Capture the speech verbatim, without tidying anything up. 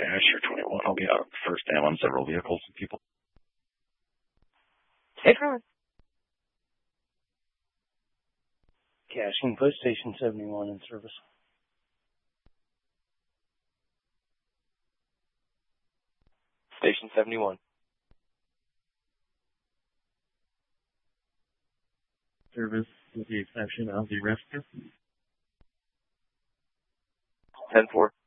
Cash or twenty-one. I'll be out first dam on several vehicles and people. Hey, Ron. Cashing, put station seventy-one in service. Station seventy-one. Service with the exception of the rescue. ten four.